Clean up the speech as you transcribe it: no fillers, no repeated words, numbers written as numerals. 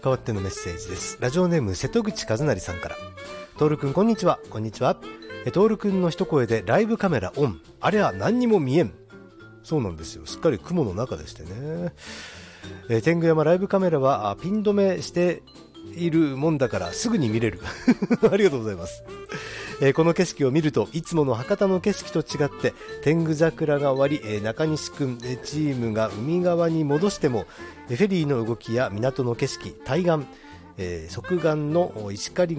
代わってのメッセージです。ラジオネーム瀬戸口和成さんから。トールくんこんにちは。こんにちは。トールくんの一声でライブカメラオン。あれは何にも見えん。そうなんですよ。すっかり雲の中でしてね。天狗山ライブカメラはピン止めしているもんだからすぐに見れる。ありがとうございます。この景色を見るといつもの博多の景色と違って天狗桜が終わり、中西くんチームが海側に戻してもフェリーの動きや港の景色、対岸、側岸の石狩